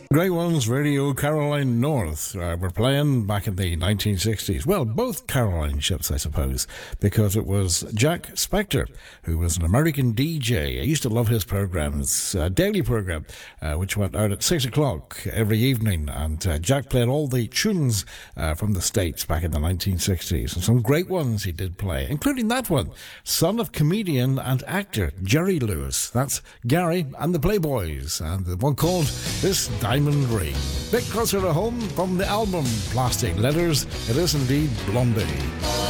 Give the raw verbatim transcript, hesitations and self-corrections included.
Great Ones Radio Caroline North uh, were playing back in the nineteen sixties. Well, both Caroline ships, I suppose, because it was Jack Spector, who was an American D J. I used to love his program. It's a daily program, uh, which went out at six o'clock every evening. And uh, Jack played all the tunes uh, from the States back in the nineteen sixties. And some great ones he did play, including that one, son of comedian and actor Jerry Lewis. That's Gary and the Playboys. And the one called This Diamond Ring. Bit closer to home from the album Plastic Letters. It is indeed Blondie.